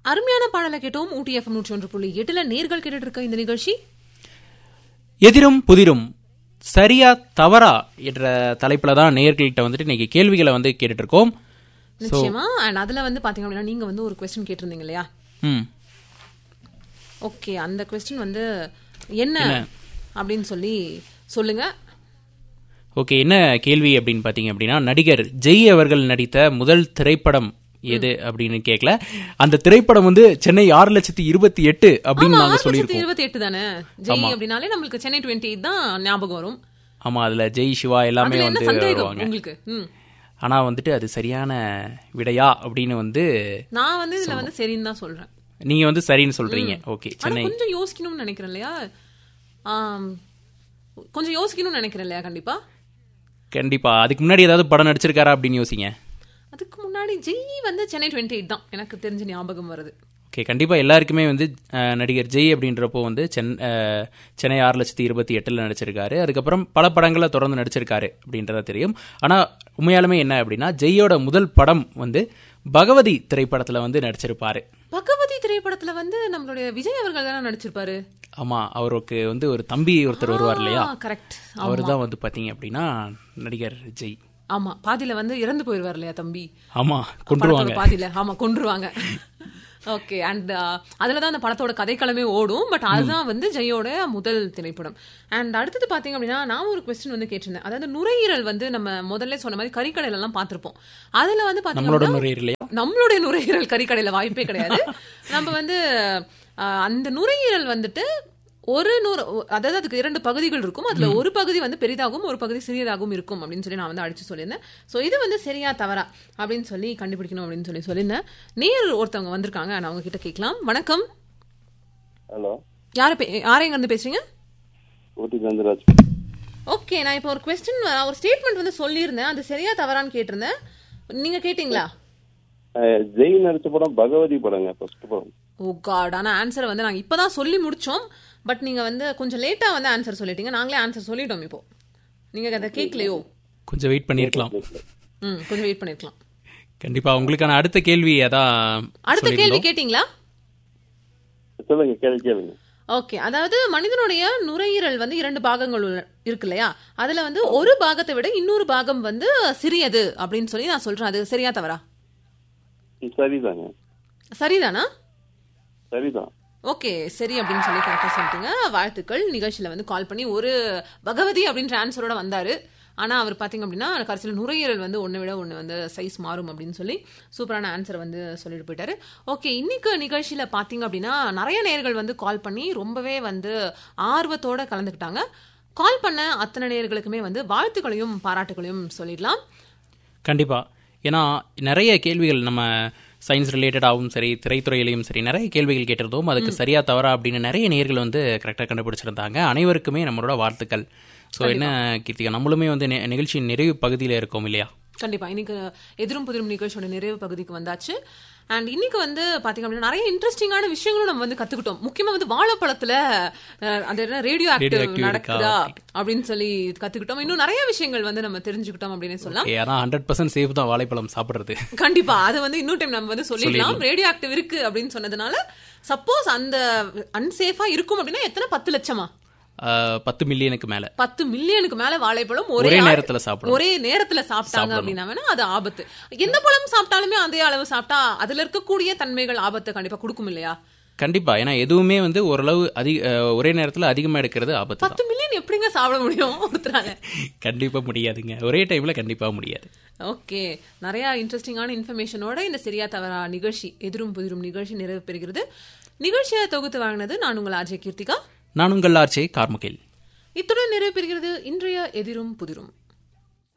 அருமையான பாடலை கேட்டோம். ஊட்டி FM 101.8 நேர்கள் கேட்டுட்டு இருக்க இந்த நிகழ்ச்சி எதிரும் புதிரும் சரியா தவறா என்ற தலைப்புல தான் நேயர்கள்ட்ட வந்துட்டு இன்னைக்கு கேள்விகளை வந்து கேட்டுட்டு இருக்கோம். நிச்சயமா. அண்ட் அதுல வந்து பாத்தீங்க அப்படின்னா நீங்க வந்து ஒரு क्वेश्चन கேட்டிருந்தீங்க இல்லையா? ஓகே, அந்த क्वेश्चन வந்து என்ன அப்படின்னு சொல்லி சொல்லுங்க. ஓகே, என்ன கேள்வி அப்படின்னு பாத்தீங்க அப்படின்னா, நடிகர் ஜெய் அவர்கள் நடித்த முதல் திரைப்படம் எது அப்படின்னு கேட்கல. அந்த திரைப்படம் வந்து சென்னை 6,28,000 அப்படின்னு நாங்க சொல்லியிருக்கோம். 6,28,000 தானே ஜெய் அப்படினாலே நம்மளுக்கு சென்னை 28 தான் ஞாபகம் வரும். ஆமா, அதுல ஜெய் சிவா எல்லாமே வந்து வருவாங்க உங்களுக்கு. ஆனா வந்துட்டு அது சரியான விடையா அப்படின்னு வந்து நான் வந்து இதுல வந்து சரின்னு தான் சொல்றேன். நீங்க வந்து சரின்னு சொல்றீங்க. ஓகே, சென்னை கொஞ்சம் யோசிக்கணும்னு நினைக்கிறேன் இல்லையா? கொஞ்சம் யோசிக்கணும்னு நினைக்கிறேன் இல்லையா? கண்டிப்பா. அதுக்கு முன்னாடி ஏதாவது படம் நடிச்சிருக்காரா அப்படின்னு யோசிங்க. அதுக்கு முன்னாடி ஜெய் வந்து சென்னை 28 தான் எனக்கு தெரிஞ்ச ஞாபகம் வருது. ஓகே, கண்டிப்பா எல்லாருக்குமே வந்து நடிகர் ஜெய் அப்படின்றப்போ வந்து சென்னை 6,28,000 நடிச்சிருக்காரு. அதுக்கப்புறம் பல படங்களை தொடர்ந்து நடிச்சிருக்காரு அப்படின்றத தெரியும். ஆனா உண்மையாலுமே என்ன அப்படின்னா, ஜெய்யோட முதல் படம் வந்து பகவதி திரைப்படத்துல வந்து நடிச்சிருப்பாரு. பகவதி திரைப்படத்துல வந்து நம்மளுடைய விஜய் அவர்கள் தானே நடிச்சிருப்பாரு. ஆமா, அவருக்கு வந்து ஒரு தம்பி ஒருத்தர் வருவார் இல்லையா? கரெக்ட். அவர் தான் வந்து பாத்தீங்க அப்படின்னா நடிகர் ஜெய். ஆமா, பாதியில வந்து இறந்து போயிருவார் இல்லையா தம்பி? ஆமா, கொன்றுவாங்க பாதியில. ஆமா, கொன்றுவாங்க. ஓகே, அண்ட் அதுலதான் அந்த படத்தோட கதைக்களமே ஓடும். பட் அதுதான் வந்து ஜெயோட முதல் திரைப்படம். அண்ட் அடுத்தது பாத்தீங்க அப்படின்னா, நான் ஒரு क्वेश्चन வந்து கேட்டிருந்தேன். அதாவது நுரையீரல் வந்து நம்ம முதல்ல சொன்ன மாதிரி கறிக்கடையில எல்லாம் பாத்திருப்போம். அதுல வந்து நம்மளுடைய நுரையீரல் கறிக்கடையில வாய்ப்பே கிடையாது. நம்ம வந்து அந்த நுரையீரல் வந்துட்டு அதாவது அதுக்கு 2 பகுதிகள் இருக்கும். அதுல ஒரு பகுதி வந்து பெரிதாகவும் ஒரு பகுதி சிறியதாகவும் இருக்கும் அப்படின்னு சொல்லி நான் வந்து அடிச்சு சொல்லியிருந்தேன். சோ இது வந்து சரியா தவறா அப்படின்னு சொல்லி கண்டுபிடிக்கணும் அப்படின்னு சொல்லி சொல்லியிருந்தேன். நேர் ஒருத்தவங்க வந்திருக்காங்க, நான் அவங்க கிட்ட கேட்கலாம். வணக்கம். ஹலோ, யாரைங்க இருந்து பேசுறீங்க? ஓகே, நான் இப்போ ஒரு क्वेश्चन ஒரு ஸ்டேட்மெண்ட் வந்து சொல்லியிருந்தேன். அது சரியா தவறான்னு கேட்டிருந்தேன். நீங்க கேட்டீங்களா? ஜெய் நடிச்ச படம் பகவதி படங்க, ஃபர்ஸ்ட் படம். ஓ காட், ஆனா ஆன்சர் வந்து நாங்க இப்பதான் சொல்லி முடிச்சோம். பட் நீங்க வந்து கொஞ்சம் லேட்டா வந்து ஆன்சர் சொல்லிட்டீங்க. நாங்களே ஆன்சர் சொல்லிட்டோம். இப்போ நீங்க அதை கேட்கலையோ? கொஞ்சம் வெயிட் பண்ணிருக்கலாம். கொஞ்சம் வெயிட் பண்ணிருக்கலாம். கண்டிப்பா. உங்களுக்கான அடுத்த கேள்வி அதான். அடுத்த கேள்வி கேட்டீங்களா? சொல்லுங்க, கேளுங்க. ஓகே, அதாவது மனிதனுடைய நுரையீரல் வந்து 2 பாகங்கள் இருக்கு இல்லையா? அதுல வந்து ஒரு பாகத்தை விட இன்னொரு பாகம் வந்து சிறியது அப்படின்னு சொல்லி நான் சொல்றேன். அது சரியா தவறா? சரிதாங்க. சரிதானா? சரிதான். ஓகே, சரி அப்படின்னு சொல்லி கரெக்டா சொல்லிட்டீங்க. வாழ்த்துக்கள். நிகழ்ச்சியில வந்து கால் பண்ணி ஒரு பகவதி அப்படின்ற ஆன்சரோட வந்தாரு. ஆனா அவர் பாத்தீங்க அப்படின்னா கடைசியில் நுரையீரல் வந்து ஒன்னை விட ஒன்று வந்து சைஸ் மாறும் அப்படின்னு சொல்லி சூப்பரான ஆன்சர் வந்து சொல்லிட்டு போயிட்டாரு. ஓகே, இன்னைக்கு நிகழ்ச்சியில பாத்தீங்க அப்படின்னா நிறைய நேயர்கள் வந்து கால் பண்ணி ரொம்பவே வந்து ஆர்வத்தோட கலந்துக்கிட்டாங்க. கால் பண்ண அத்தனை நேயர்களுக்குமே வந்து வாழ்த்துக்களையும் பாராட்டுகளையும் சொல்லிடலாம். கண்டிப்பா. ஏன்னா நிறைய கேள்விகள் நம்ம சயின்ஸ் ரிலேட்டடாகவும் சரி, திரைத்துறையிலையும் சரி நிறைய கேள்விகள் கேட்டிருந்தோம். அதுக்கு சரியா தவறா அப்படின்னு நிறைய நேயர்கள் வந்து கரெக்டாக கண்டுபிடிச்சிருந்தாங்க. அனைவருக்குமே நம்மளோட வாழ்த்துக்கள். ஸோ என்ன கீர்த்திகா, நம்மளுமே வந்து நிகழ்ச்சியின் நிறைவு பகுதியில் இருக்கோம் இல்லையா? கண்டிப்பா. இன்னைக்கு எதிரும் புதிரும் நிகழ்ச்சியோட நிறைவு பகுதிக்கு வந்தாச்சு. அண்ட் இன்னைக்கு வந்து பாத்தீங்க அப்படின்னா நிறைய இன்ட்ரெஸ்டிங்கான விஷயங்களும் நம்ம வந்து கத்துக்கிட்டோம். முக்கியமா வந்து வாழைப்பழத்துல அந்த ரேடியோ ஆக்டிவ் நடக்குதா அப்படின்னு சொல்லி கத்துக்கிட்டோம். இன்னும் நிறைய விஷயங்கள் வந்து நம்ம தெரிஞ்சுக்கிட்டோம் அப்படின்னு சொல்லலாம். 100% சேஃப் தான் வாழைப்பழம் சாப்பிடுறது. கண்டிப்பா. அது வந்து இன்னும் டைம் நம்ம வந்து சொல்லிடலாம். ரேடியோ ஆக்டிவ் இருக்கு அப்படின்னு சொன்னதுனால சப்போஸ் அந்த அன்சேஃபா இருக்கும் அப்படின்னா எத்தனை 10 லட்சமா 10 மில்லியனுக்கு மேல 10 மில்லியனுக்கு மேல வாழைப்பழம் ஒரே நேரத்துல சாப்பிட்டாங்க அப்படின்னா அது ஆபத்து. எந்த பழம் சாப்பிட்டாலுமே அதே அளவு சாப்பிட்டா அதுல இருக்கக்கூடிய தன்மைகள் ஆபத்தை கண்டிப்பா கொடுக்கும் இல்லையா? கண்டிப்பா. ஏன்னா எதுவுமே வந்து ஓரளவு ஒரே நேரத்துல அதிகமா எடுக்கிறது ஆபத்து. 10 மில்லியன் எப்படிங்க சாப்பிட முடியும் ஒருத்தரால? கண்டிப்பா முடியாதுங்க, ஒரே டைம்ல கண்டிப்பா முடியாது. ஓகே, நிறைய இன்ட்ரெஸ்டிங்கான இன்ஃபர்மேஷனோட இந்த சரியா தவறா நிகழ்ச்சி எதிரும் புதிரும் நிகழ்ச்சி நிறைவு பெறுகிறது. நிகழ்ச்சியை தொகுத்து வழங்கினது நான் உங்கள் ஆர்ஜே கீர்த்திகா. நான் உங்கள் ஆர்ஜே கார்முகில். இத்துடன் நிறைவு பெறுகிறது இன்றைய எதிரும் புதிரும்.